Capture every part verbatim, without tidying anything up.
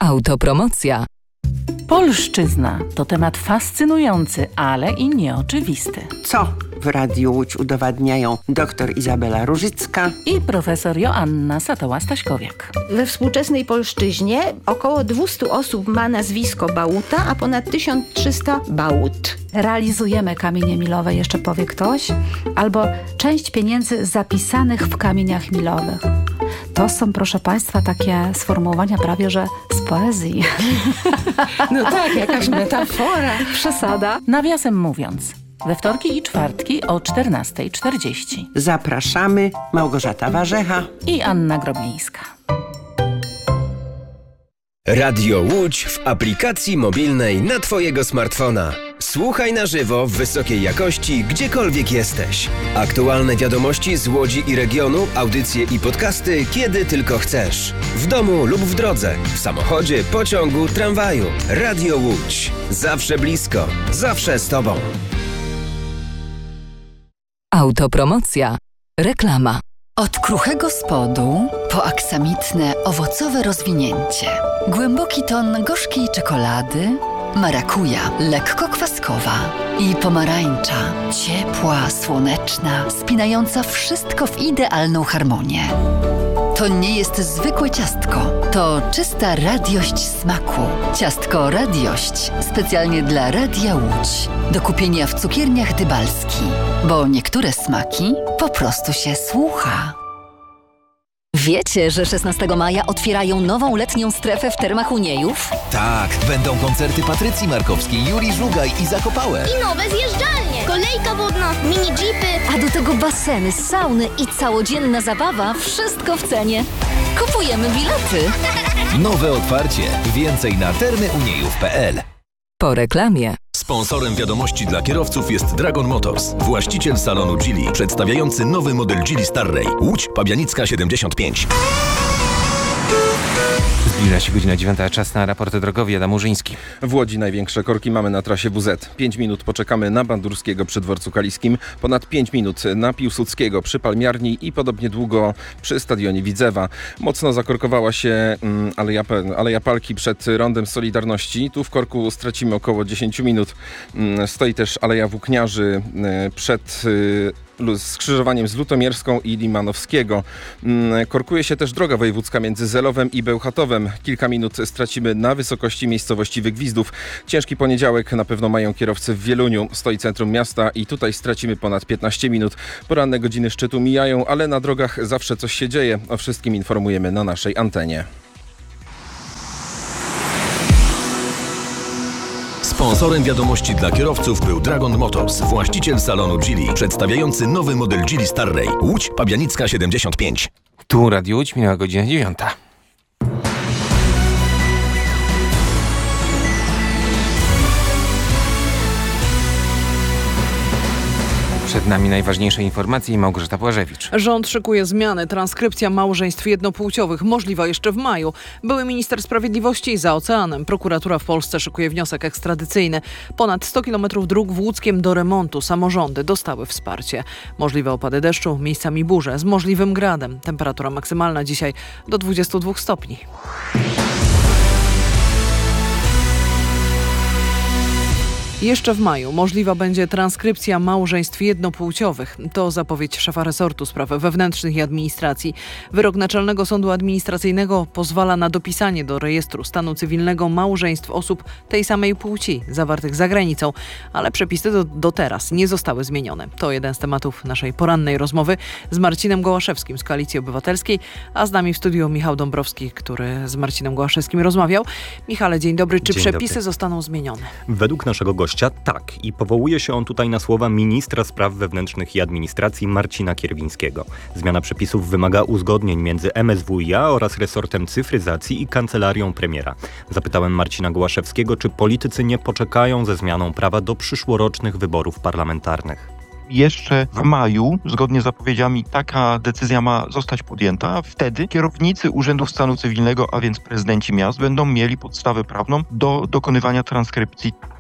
Autopromocja. Polszczyzna to temat fascynujący, ale i nieoczywisty. Co w Radiu Łódź udowadniają dr Izabela Różycka i profesor Joanna Satoła-Staśkowiak. We współczesnej polszczyźnie około dwieście osób ma nazwisko Bałuta, a ponad tysiąc trzysta Bałut. Realizujemy kamienie milowe, jeszcze powie ktoś, albo część pieniędzy zapisanych w kamieniach milowych. To są, proszę Państwa, takie sformułowania prawie, że z poezji. No tak, jakaś metafora. Przesada. Nawiasem mówiąc, we wtorki i czwartki o czternasta czterdzieści. Zapraszamy, Małgorzata Warzecha i Anna Groblińska. Radio Łódź w aplikacji mobilnej na Twojego smartfona. Słuchaj na żywo w wysokiej jakości, gdziekolwiek jesteś. Aktualne wiadomości z Łodzi i regionu, audycje i podcasty, kiedy tylko chcesz. W domu lub w drodze, w samochodzie, pociągu, tramwaju. Radio Łódź. Zawsze blisko, zawsze z Tobą. Autopromocja. Reklama. Od kruchego spodu po aksamitne, owocowe rozwinięcie. Głęboki ton gorzkiej czekolady, marakuja lekko kwaskowa i pomarańcza ciepła, słoneczna, spinająca wszystko w idealną harmonię. To nie jest zwykłe ciastko, to czysta radiość smaku. Ciastko Radiość specjalnie dla Radia Łódź. Do kupienia w cukierniach Dybalski, bo niektóre smaki po prostu się słucha. Wiecie, że szesnastego maja otwierają nową letnią strefę w Termach Uniejów? Tak, będą koncerty Patrycji Markowskiej, Julii Żugaj i Zakopałe. I nowe zjeżdżalnie, kolejka wodna, mini jeepy. A do tego baseny, sauny i całodzienna zabawa, wszystko w cenie. Kupujemy bilety. Nowe otwarcie. Więcej na termy uniejów kropka p l. Po reklamie. Sponsorem wiadomości dla kierowców jest Dragon Motors, właściciel salonu Geely, przedstawiający nowy model Geely Starray. Łódź, Pabianicka siedemdziesiąt pięć. Zbliża się godzina dziewiąta, czas na raporty drogowe. Adam Murzyński. W Łodzi największe korki mamy na trasie W Z. pięć minut poczekamy na Bandurskiego przy dworcu Kaliskim, ponad pięć minut na Piłsudskiego przy Palmiarni i podobnie długo przy stadionie Widzewa. Mocno zakorkowała się mm, Aleja, Aleja Palki przed Rondem Solidarności. Tu w korku stracimy około dziesięć minut. Mm, stoi też Aleja Włókniarzy y, przed y, skrzyżowaniem z Lutomierską i Limanowskiego. Korkuje się też droga wojewódzka między Zelowem i Bełchatowem. Kilka minut stracimy na wysokości miejscowości Wygwizdów. Ciężki poniedziałek na pewno mają kierowcy w Wieluniu. Stoi centrum miasta i tutaj stracimy ponad piętnaście minut. Poranne godziny szczytu mijają, ale na drogach zawsze coś się dzieje. O wszystkim informujemy na naszej antenie. Sponsorem wiadomości dla kierowców był Dragon Motors, właściciel salonu Geely, przedstawiający nowy model Geely Starray. Łódź, Pabianicka siedemdziesiąt pięć. Tu Radio Łódź, minęła godzina dziewiąta. Przed nami najważniejsze informacje i Małgorzata Płażewicz. Rząd szykuje zmiany. Transkrypcja małżeństw jednopłciowych możliwa jeszcze w maju. Były minister sprawiedliwości za oceanem. Prokuratura w Polsce szykuje wniosek ekstradycyjny. Ponad sto kilometrów dróg w Łódzkiem do remontu. Samorządy dostały wsparcie. Możliwe opady deszczu, miejscami burze z możliwym gradem. Temperatura maksymalna dzisiaj do dwudziestu dwóch stopni. Jeszcze w maju możliwa będzie transkrypcja małżeństw jednopłciowych. To zapowiedź szefa resortu spraw wewnętrznych i administracji. Wyrok Naczelnego Sądu Administracyjnego pozwala na dopisanie do rejestru stanu cywilnego małżeństw osób tej samej płci zawartych za granicą, ale przepisy do, do teraz nie zostały zmienione. To jeden z tematów naszej porannej rozmowy z Marcinem Gołaszewskim z Koalicji Obywatelskiej, a z nami w studiu Michał Dąbrowski, który z Marcinem Gołaszewskim rozmawiał. Michale, dzień dobry. Czy dzień przepisy dobry. zostaną zmienione? Według naszego gościa tak. I powołuje się on tutaj na słowa ministra spraw wewnętrznych i administracji Marcina Kierwińskiego. Zmiana przepisów wymaga uzgodnień między M S W i A oraz resortem cyfryzacji i kancelarią premiera. Zapytałem Marcina Gołaszewskiego, czy politycy nie poczekają ze zmianą prawa do przyszłorocznych wyborów parlamentarnych. Jeszcze w maju, zgodnie z zapowiedziami, taka decyzja ma zostać podjęta. Wtedy kierownicy Urzędów Stanu Cywilnego, a więc prezydenci miast, będą mieli podstawę prawną do dokonywania transkrypcji.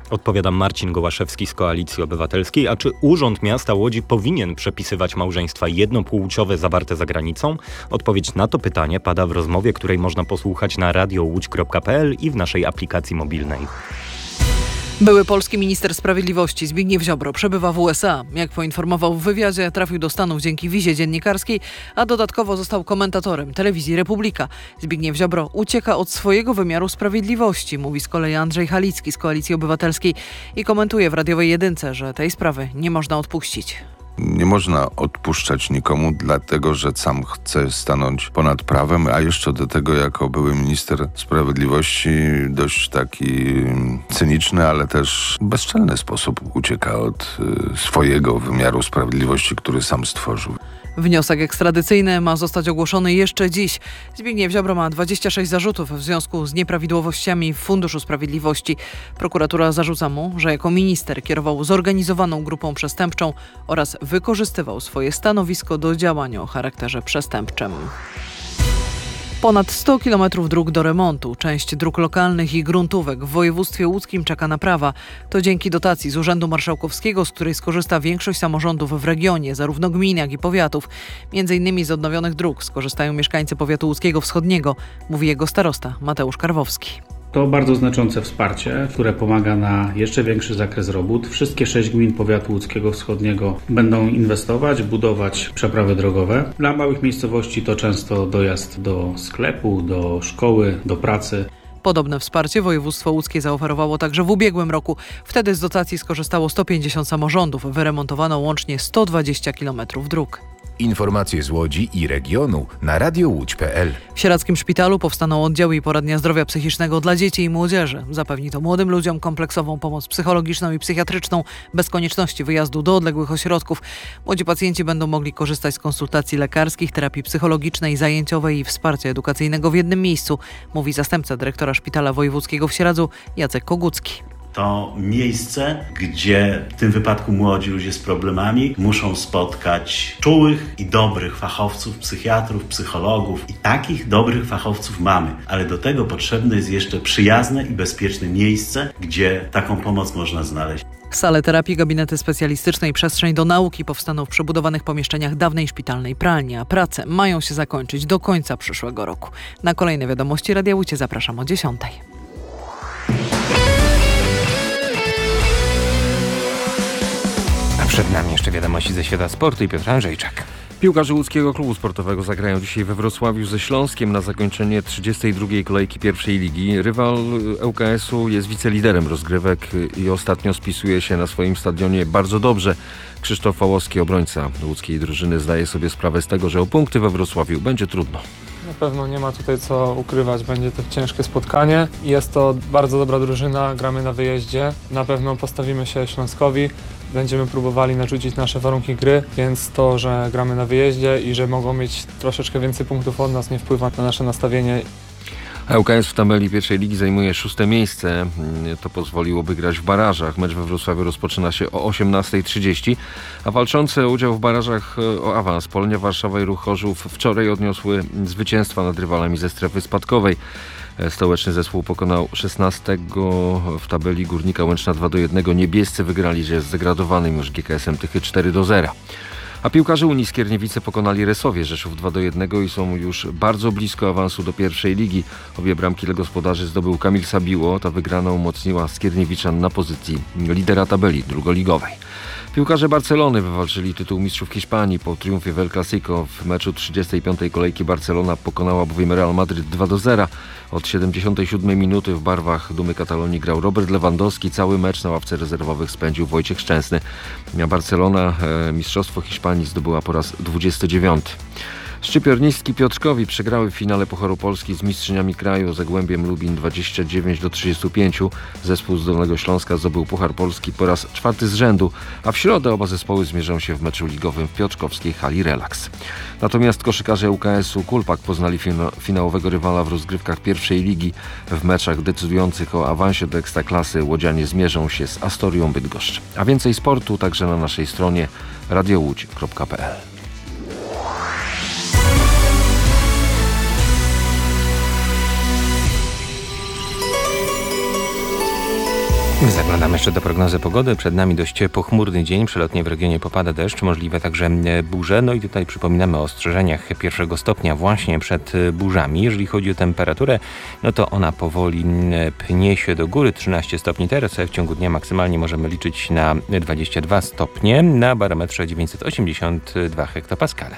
Odpowiada Marcin Gołaszewski z Koalicji Obywatelskiej. A czy Urząd Miasta Łodzi powinien przepisywać małżeństwa jednopłciowe zawarte za granicą? Odpowiedź na to pytanie pada w rozmowie, której można posłuchać na radio łódź kropka p l i w naszej aplikacji mobilnej. Były polski minister sprawiedliwości Zbigniew Ziobro przebywa w U S A. Jak poinformował w wywiadzie, trafił do Stanów dzięki wizie dziennikarskiej, a dodatkowo został komentatorem telewizji Republika. Zbigniew Ziobro ucieka od swojego wymiaru sprawiedliwości, mówi z kolei Andrzej Halicki z Koalicji Obywatelskiej i komentuje w radiowej jedynce, że tej sprawy nie można odpuścić. Nie można odpuszczać nikomu, dlatego że sam chce stanąć ponad prawem, a jeszcze do tego jako były minister sprawiedliwości dość taki cyniczny, ale też bezczelny sposób ucieka od y, swojego wymiaru sprawiedliwości, który sam stworzył. Wniosek ekstradycyjny ma zostać ogłoszony jeszcze dziś. Zbigniew Ziobro ma dwadzieścia sześć zarzutów w związku z nieprawidłowościami w Funduszu Sprawiedliwości. Prokuratura zarzuca mu, że jako minister kierował zorganizowaną grupą przestępczą oraz wykorzystywał swoje stanowisko do działań o charakterze przestępczym. Ponad sto kilometrów dróg do remontu. Część dróg lokalnych i gruntówek w województwie łódzkim czeka na prawa. To dzięki dotacji z Urzędu Marszałkowskiego, z której skorzysta większość samorządów w regionie, zarówno gmin, jak i powiatów. Między innymi z odnowionych dróg skorzystają mieszkańcy powiatu łódzkiego wschodniego, mówi jego starosta Mateusz Karwowski. To bardzo znaczące wsparcie, które pomaga na jeszcze większy zakres robót. Wszystkie sześć gmin powiatu łódzkiego wschodniego będą inwestować, budować przeprawy drogowe. Dla małych miejscowości to często dojazd do sklepu, do szkoły, do pracy. Podobne wsparcie województwo łódzkie zaoferowało także w ubiegłym roku. Wtedy z dotacji skorzystało sto pięćdziesiąt samorządów. Wyremontowano łącznie sto dwadzieścia kilometrów dróg. Informacje z Łodzi i regionu na radio łódź kropka p l. W Sieradzkim Szpitalu powstaną oddziały i poradnia zdrowia psychicznego dla dzieci i młodzieży. Zapewni to młodym ludziom kompleksową pomoc psychologiczną i psychiatryczną bez konieczności wyjazdu do odległych ośrodków. Młodzi pacjenci będą mogli korzystać z konsultacji lekarskich, terapii psychologicznej, zajęciowej i wsparcia edukacyjnego w jednym miejscu, mówi zastępca dyrektora Szpitala Wojewódzkiego w Sieradzu Jacek Kogucki. To miejsce, gdzie w tym wypadku młodzi ludzie z problemami muszą spotkać czułych i dobrych fachowców, psychiatrów, psychologów. I takich dobrych fachowców mamy, ale do tego potrzebne jest jeszcze przyjazne i bezpieczne miejsce, gdzie taką pomoc można znaleźć. Sale terapii, gabinety specjalistyczne i przestrzeń do nauki powstaną w przebudowanych pomieszczeniach dawnej szpitalnej pralni, a prace mają się zakończyć do końca przyszłego roku. Na kolejne wiadomości Radia Łódź zapraszam o dziesiątej. Przed nami jeszcze wiadomości ze świata sportu i Piotr Andrzejczak. Piłkarze Łódzkiego Klubu Sportowego zagrają dzisiaj we Wrocławiu ze Śląskiem na zakończenie trzydziestej drugiej kolejki pierwszej ligi. Rywal L K S-u jest wiceliderem rozgrywek i ostatnio spisuje się na swoim stadionie bardzo dobrze. Krzysztof Fałowski, obrońca łódzkiej drużyny, zdaje sobie sprawę z tego, że o punkty we Wrocławiu będzie trudno. Na pewno nie ma tutaj co ukrywać, będzie to ciężkie spotkanie. Jest to bardzo dobra drużyna, gramy na wyjeździe. Na pewno postawimy się Śląskowi, będziemy próbowali narzucić nasze warunki gry, więc to, że gramy na wyjeździe i że mogą mieć troszeczkę więcej punktów od nas, nie wpływa na nasze nastawienie. L K S w tabeli pierwszej ligi zajmuje szóste miejsce. To pozwoliłoby grać w barażach. Mecz we Wrocławiu rozpoczyna się o osiemnastej trzydzieści, a walczące o udział w barażach o awans Polonia Warszawa i Ruch Chorzów wczoraj odniosły zwycięstwa nad rywalami ze strefy spadkowej. Stołeczny zespół pokonał szesnastego w tabeli Górnika Łęczna dwa do jednego. Niebiescy wygrali z zdegradowanym już G K S-em Tychy cztery do zera. A piłkarze Unii Skierniewice pokonali Resowie Rzeszów dwa do jednego i są już bardzo blisko awansu do pierwszej ligi. Obie bramki dla gospodarzy zdobył Kamil Sabiło. Ta wygrana umocniła Skierniewiczan na pozycji lidera tabeli drugoligowej. Piłkarze Barcelony wywalczyli tytuł mistrzów Hiszpanii po triumfie w El Clasico. W meczu trzydziestej piątej kolejki Barcelona pokonała bowiem Real Madryt dwa do zera. Od siedemdziesiątej siódmej minuty w barwach Dumy Katalonii grał Robert Lewandowski. Cały mecz na ławce rezerwowych spędził Wojciech Szczęsny. Barcelona e, mistrzostwo Hiszpanii zdobyła po raz dwudziesty dziewiąty. Szczypiornistki Piotrkowi przegrały w finale Pucharu Polski z mistrzyniami kraju Zagłębiem Lubin dwadzieścia dziewięć do trzydziestu pięciu. Zespół z Dolnego Śląska zdobył Puchar Polski po raz czwarty z rzędu, a w środę oba zespoły zmierzą się w meczu ligowym w piotrkowskiej hali Relax. Natomiast koszykarze U K S-u Kulpak poznali fina- finałowego rywala w rozgrywkach pierwszej ligi. W meczach decydujących o awansie do Ekstraklasy łodzianie zmierzą się z Astorią Bydgoszcz. A więcej sportu także na naszej stronie radio łódź kropka p l. Zaglądamy jeszcze do prognozy pogody. Przed nami dość pochmurny dzień. Przelotnie w regionie popada deszcz, możliwe także burze. No i tutaj przypominamy o ostrzeżeniach pierwszego stopnia właśnie przed burzami. Jeżeli chodzi o temperaturę, no to ona powoli pnie się do góry. trzynaście stopni teraz, w ciągu dnia maksymalnie możemy liczyć na dwadzieścia dwa stopnie. Na barometrze dziewięćset osiemdziesiąt dwa hektopaskale.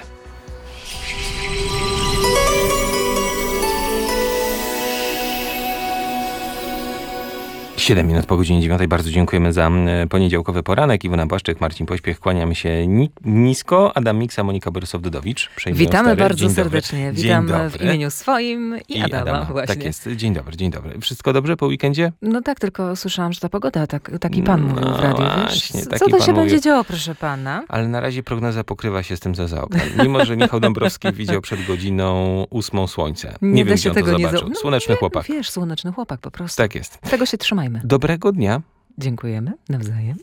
siedem minut po godzinie dziewiątej. Bardzo dziękujemy za poniedziałkowy poranek. Iwona Błaszczyk, Marcin Pośpiech. Kłaniamy się ni- nisko. Adam Miksa, Monika Borysław-Dudowicz. Witamy stary. bardzo Dzień serdecznie. dobry. Witam Dzień w imieniu swoim i, I Adama, Adama. właśnie. Tak jest. Dzień dobry, dzień dobry. Wszystko dobrze po weekendzie? No tak, tylko słyszałam, że ta pogoda, tak, taki pan mówił no, w radiu, właśnie, wiesz? taki Co to pan się mówił. będzie działo, proszę pana? Ale na razie prognoza pokrywa się z tym, co za oknem. Mimo, że Michał Dąbrowski widział przed godziną ósmą słońce. Nie, Nie wiem, da gdzie się on tego to nie zobaczył. zo- no, Słoneczny nie, chłopak. Wiesz, słoneczny chłopak po prostu. Tak jest. Tego się trzymajmy. Dobrego dnia. Dziękujemy. Nawzajem.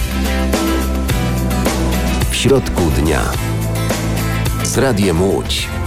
W środku dnia z Radiem Łódź.